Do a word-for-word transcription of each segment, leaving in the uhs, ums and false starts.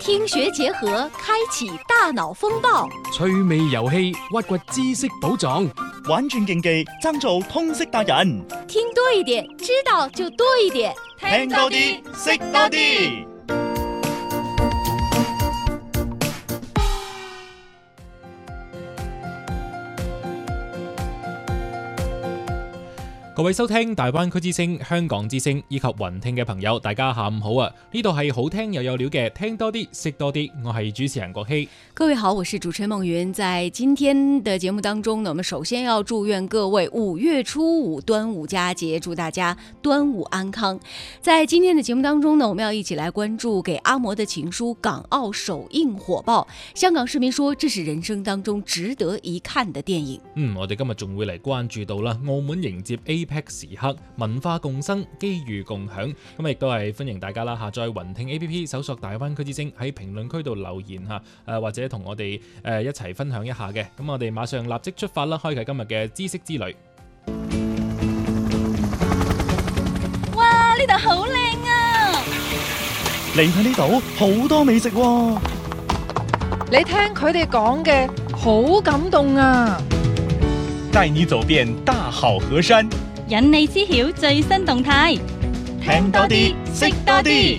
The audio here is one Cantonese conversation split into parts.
听学结合，开启大脑风暴， 趣味遊戲，挖掘知識寶藏， 玩轉競技，爭做通識達人。 聽多一點，知道就多一點， 聽多啲，識多啲。 各位收聽大灣區之聲、香港之聲以及雲聽嘅朋友，大家下午好啊！呢度係好聽又有料嘅，聽多啲，識多啲。我係主持人國希。 各位好，我是主持人夢雲。在今天的節目當中呢，我們首先要祝願各位五月初五端午佳節，祝大家端午安康。在今天的節目當中呢，我們要一起來關注《給阿嬤的情書》港澳首映火爆。香港市民說，這是人生當中值得一看的電影。 嗯，我哋今日仲會嚟關注到啦，澳門迎接 A A P E C 時刻，文化共生，機遇共享。咁亦都係歡迎大家啦，下載雲聽 A P P， 搜索大灣區之聲，喺評論區度留言嚇，誒或者同我哋誒一齊分享一下嘅。咁我哋馬上立即出發啦，開啟今日嘅知識之旅。 哇！呢度好靚啊！ 嚟睇呢度好多美食喎。 你聽佢哋講嘅好感動啊！ 帶你走遍大好河山， 引你知曉最新動態， 聽多啲，識多啲。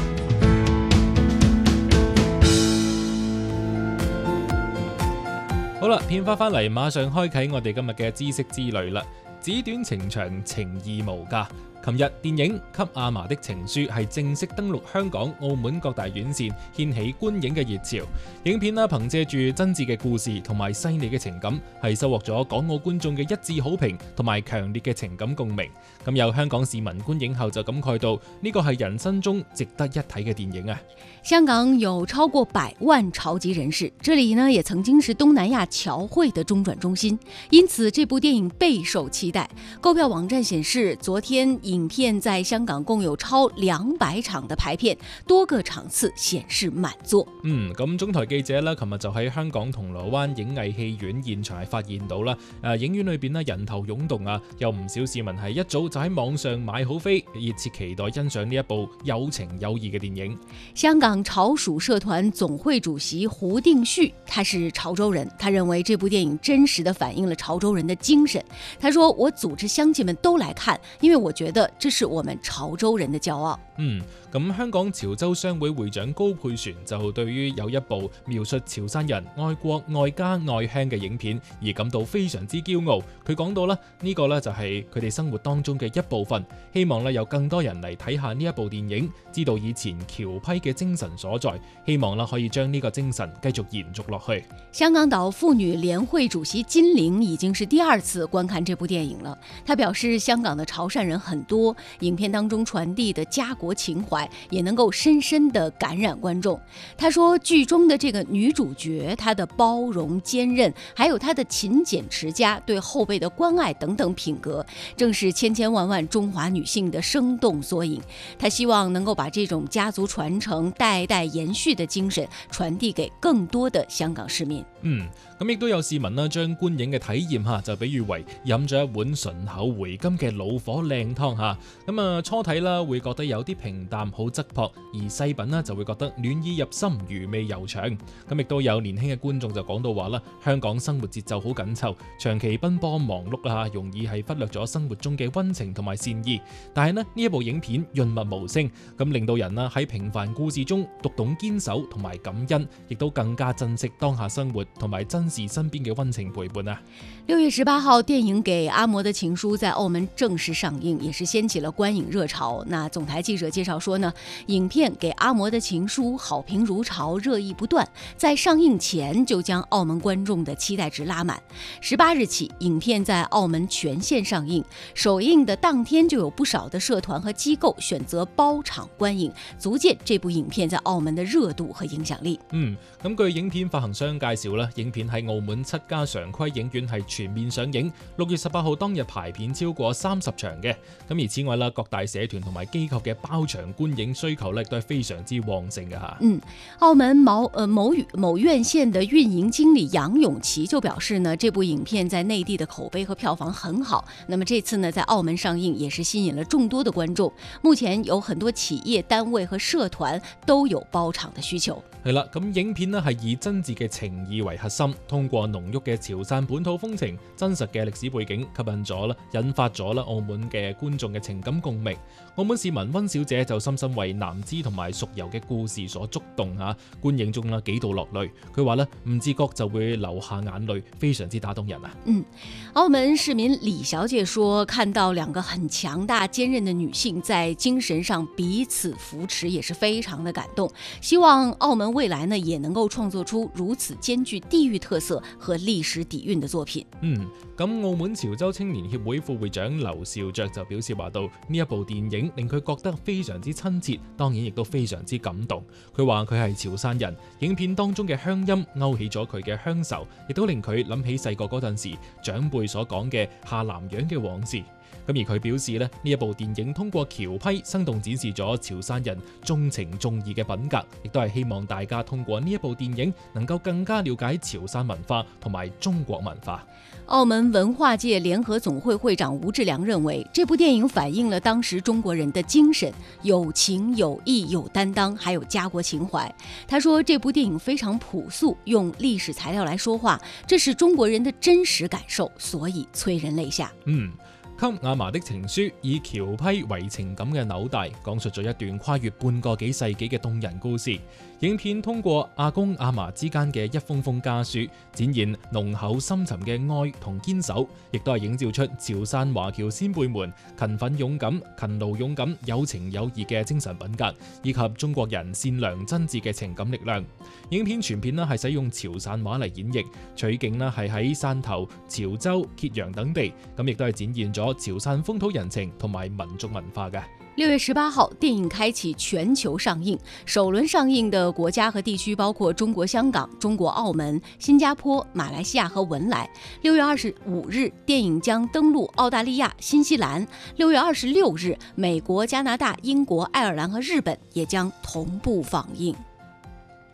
好啦，片花翻嚟，馬上開啟我哋今日嘅知識之旅啦。紙短情長，情義無價。琴日電影《給阿嫲的情書》係正式登陸香港、澳門各大院線，掀起觀影嘅熱潮。影片啦，憑借住真摯嘅故事同埋細膩嘅情感，係收穫咗港澳觀眾嘅一致好評同埋強烈嘅情感共鳴。咁有香港市民觀影後就感慨到，呢個係人生中值得一睇嘅電影啊！ 香港有超過百萬潮籍人士，這裡呢也曾經是東南亞僑匯的中轉中心，因此這部電影備受期待。購票網站顯示，昨天影片在香港共有超兩百場的排片，多個場次顯示滿座。 嗯，咁中台記者啦，琴日就喺香港銅鑼灣影藝戲院現場係發現到啦，誒影院裏邊咧人頭湧動啊，有唔少市民係一早就喺網上買好飛，熱切期待欣賞呢一部有情有義嘅電影。 香港潮屬社團總會主席胡定旭，他是潮州人，他認為這部電影真實地反映了潮州人的精神。他說：我組織鄉親們都來看，因為我覺得這是我們潮州人的驕傲。 嗯，咁香港潮州商會會長高佩璇就對於有一部描述潮汕人愛國愛家愛鄉嘅影片而感到非常之驕傲。佢講到啦，呢個呢就係佢哋生活當中嘅一部分，希望呢有更多人嚟睇下呢一部電影，知道以前僑批嘅精神所在，希望呢可以將呢個精神繼續延續落去。 香港島婦女聯會主席金玲已經是第二次觀看這部電影了。她表示，香港的潮汕人很多，影片當中傳遞的家國情懷也能夠深深地感染觀眾。她說，劇中的這個女主角，她的包容堅韌，還有她的勤儉持家、對後輩的關愛等等品格，正是千千萬萬中華女性的生動縮影。她希望能夠把這種家族傳承、代代延續的精神傳遞給更多的香港市民。 嗯，咁亦都有市民啦，將觀影嘅體驗嚇就比喻為飲咗一碗順口回甘嘅老火靚湯嚇。咁啊初睇啦會覺得有啲平淡好質樸，而細品呢就會覺得暖意入心，餘味悠長。咁亦都有年輕嘅觀眾就講到話啦，香港生活節奏好緊湊，長期奔波忙碌啊，容易係忽略咗生活中嘅溫情同埋善意。但係呢呢一部影片潤物無聲，咁令到人啦喺平凡故事中讀懂堅守同埋感恩，亦都更加珍惜當下生活同埋珍視身邊嘅溫情陪伴啊！ 六月十八號，電影《給阿嬤的情書》在澳門正式上映，也是掀起了觀影熱潮。那總台記者介紹說呢，影片《給阿嬤的情書》好評如潮，熱議不斷，在上映前就將澳門觀眾的期待值拉滿。十八日起，影片在澳門全線上映，首映的當天就有不少的社團和機構選擇包場觀影，足見這部影片在澳門的熱度和影響力。 嗯，咁據影片發行商介紹啦，影片喺澳門七家常規影院係全面上映，六月十八號當日排片超過三十場嘅。咁而此外啦，各大社團同埋機構嘅包場觀影需求咧都係非常之旺盛嘅吓。 嗯，澳門某呃某某院線的運營經理楊永琪就表示呢，這部影片在內地的口碑和票房很好。那麼這次呢，在澳門上映也是吸引了眾多的觀眾。目前有很多企業單位和社團都有包場的需求。 係啦，咁影片呢係以真摯嘅情義為核心，通過濃郁嘅潮汕本土風情、真實嘅歷史背景，吸引咗啦，引發咗啦澳門嘅觀眾嘅情感共鳴。澳門市民温小姐就深深為南枝同埋淑柔嘅故事所觸動嚇，觀影中啦幾度落淚。佢話咧唔自覺就會流下眼淚，非常之打動人啊。 嗯，澳門市民李小姐說，看到兩個很強大堅韌的女性在精神上彼此扶持，也是非常的感動。希望澳門未來呢也能夠創作出如此兼具地域特色和歷史底蘊的作品。 嗯，咁澳門潮州青年協會副會長劉兆爵就表示話到，呢一部電影令佢覺得非常之親切，當然亦都非常之感動。佢話佢係潮汕人，影片當中嘅鄉音勾起咗佢嘅鄉愁，亦都令佢諗起細個嗰陣時長輩所講嘅下南洋嘅往事。咁而佢表示咧，呢一部電影通過橋批生動展示咗潮汕人重情重義嘅品格，亦都係希望大家通過呢一部電影能夠更加了解潮汕文化同埋中國文化。 澳門文化界聯合總會會長吳志良認為，這部電影反映了當時中國人的精神，有情有義有擔當，還有家國情懷。他說這部電影非常樸素，用歷史材料來說話，這是中國人的真實感受，所以催人淚下。 嗯。給阿嫲的情書以橋批為情感嘅紐帶，講述咗一段跨越半個幾世紀嘅動人故事。影片通過阿公阿嫲之間嘅一封封家書，展現濃厚深沉嘅愛同堅守，亦都係映照出潮汕華僑先輩們勤奮勇敢、勤勞勇敢、有情有義嘅精神品格，以及中國人善良真摯嘅情感力量。影片全片呢係使用潮汕話嚟演繹，取景呢係喺汕頭、潮州、揭陽等地，咁亦都係展現咗潮汕風土人情同埋民族文化嘅。 六月十八號，電影開啟全球上映，首輪上映的國家和地區包括中國香港、中國澳門、新加坡、馬來西亞和文萊。六月二十五日，電影將登陸澳大利亞、新西蘭。六月二十六日，美國、加拿大、英國、愛爾蘭和日本也將同步放映。